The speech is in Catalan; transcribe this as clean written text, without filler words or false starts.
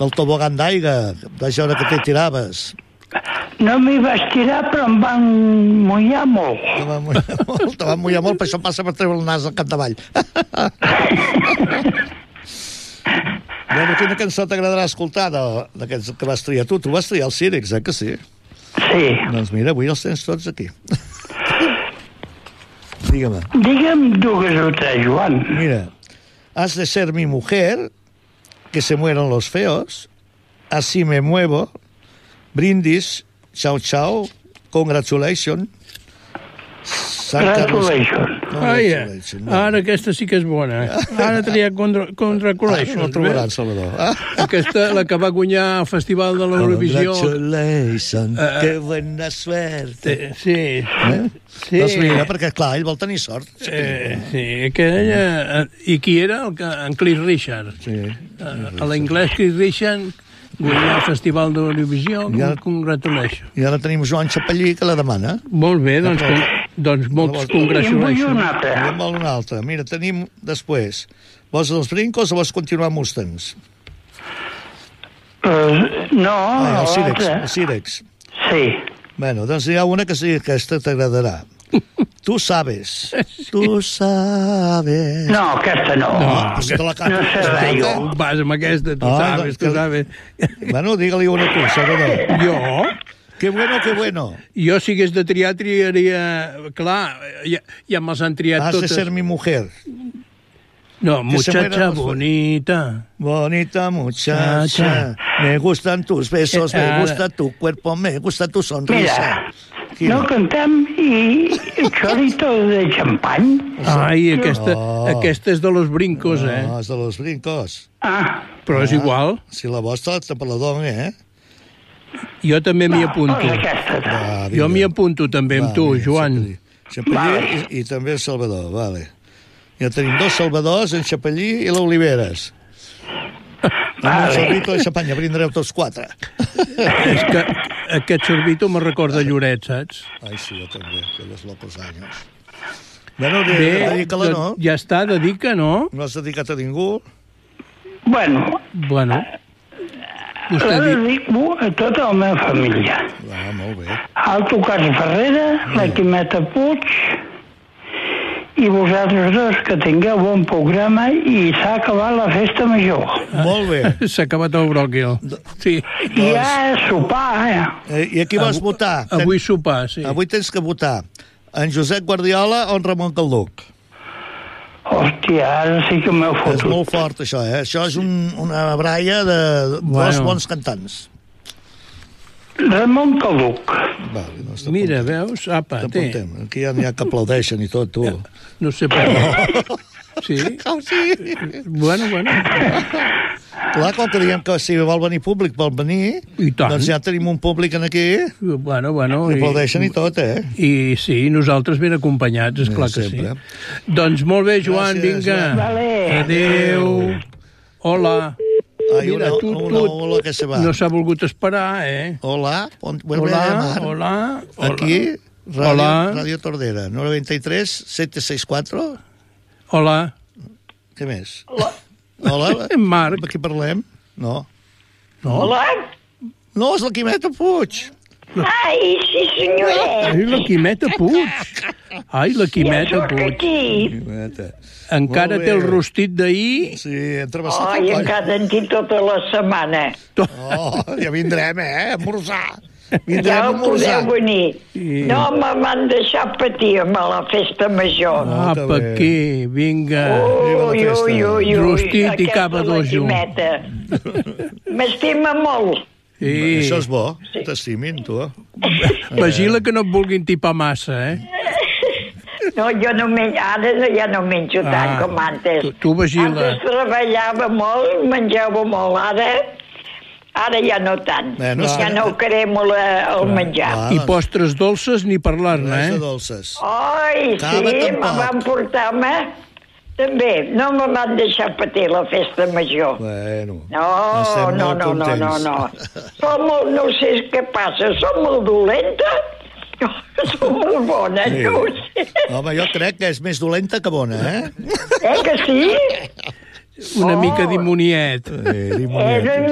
del tobogan d'aigua, d'això que te tiraves. No m'hi vaig tirar, però em van mullar molt. Te van mullar molt, per això passa per treure el nas al capdavall. Bueno, quina cançó t'agradarà escoltar d'aquests que vas triar tu? Tu vas triar els Círics, que sí? Sí. Doncs mira, avui els tens tots aquí. Dígame. Digue'm dues o tres, Joan. Mira, has de ser mi mujer, que se mueran los feos, así me muevo, brindis, chao, chao, congratulations. Congratulations. Ara aquesta sí que és bona. Ara ha triat Congratulations. No trobaran, Salvador. Aquesta, la que va guanyar al Festival de l'Eurovisió. Congratulations, que buena suerte. Sí. Doncs mira, perquè clar, ell vol tenir sort. Sí, aquella... I qui era? En Cliff Richard. Sí. A l'anglès, Cliff Richard guanyar el Festival d'Eurovisió. Congratulations. I ara tenim Joan Chapellí, que la demana. Molt bé, doncs molts congratulations. I en vol una altra. Mira, tenim després. Vols els Brincos o vols continuar amb Mustangs? No, els Círex. Sí. Bueno, doncs hi ha una que sí, aquesta t'agradarà. Tu sabes. Tu sabes. No, aquesta no. No sé jo. Vas amb aquesta, tu sabes. Bueno, digue-li una tu, Salvador. Jo? Que bueno. Jo, si hagués de triar, triaria... Clar, ja me'ls han triat totes. Has de ser mi mujer. No, muchacha bonita. Bonita muchacha. Me gustan tus besos, me gusta tu cuerpo, me gusta tu sonrisa. Mira, no cantem i chorito de champany. Ai, aquesta és de los Brincos, eh? No, és de los Brincos. Però és igual. Si la vostra, te la dono, Jo també m'hi apunto. Jo m'hi apunto també amb tu, Joan. Chapellí i també el Salvador, vale. Ja tenim dos Salvadors, en Chapellí i l'Oliveres. Amb un sorbito de xampanya, brindreu tots quatre. És que aquest sorbito me recorda Lloret, saps? Ai, sí, jo també, de los locos años. Bueno, dedica-la, no? Ja està, dedica, no? No has dedicat a ningú? Bueno. Vostè dedico a tota la meva família. Molt bé. Al Tocàs Ferrera, la Quimeta Puig, i vosaltres dos que tingueu bon programa i s'ha acabat la festa major. Molt bé. S'ha acabat el bròquil. Sí. I ja sopar, I aquí vas votar? Avui sopar, sí. Avui tens que votar en Josep Guardiola o en Ramon Calduc. Hòstia, ara sí que m'heu fotut. És molt fort, això, Això és una braia de dos bons cantants. Ramon Calduc. Mira, veus? Apa, té. Aquí ja n'hi ha que aplaudeixen i tot, tu. No sé per què. Sí? Sí. Bueno. Clar, com que diem que si vol venir públic, vol venir, doncs ja tenim un públic aquí. Bueno. I aplaudeixen i tot, I sí, nosaltres ben acompanyats, esclar que sí. Doncs molt bé, Joan, vinga. Adéu. Hola. Mira, tu no s'ha volgut esperar, Hola. Hola. Aquí, Radio Tordera, 93 764. Hola. Què més? Hola. Marc. Aquí parlem? No. Hola. No, és la Quimeta Puig. Ai, sí, senyoret. Ai, la Quimeta Puig. Ai, la Quimeta Puig. Encara té el rostit d'ahir. Sí, hem travessat el coll. Ai, encara en tinc tota la setmana. Ja vindrem, esmorzar. Ja podeu venir. No me m'han deixat patir amb la festa major. Per què? Vinga. Ui. Rostit i cava dos junts. M'estima molt. Això és bo. T'estimin, tu. Vigila que no et vulguin tipar massa, No, jo no menjo, ara ja no menjo tant com antes. Tu vigila. Antes treballava molt, menjava molt, ara ja no tant. Ja no cremo el menjar. I postres dolces ni parlar-ne, Res de dolces. Ai, sí, me van portar-me. També, no me van deixar patir la festa major. Bueno. No. Som molt, no sé què passa, som molt dolenta. Som molt bona, no ho sé. Home, jo crec que és més dolenta que bona, que sí? Una mica dimoniet. Dimoniet.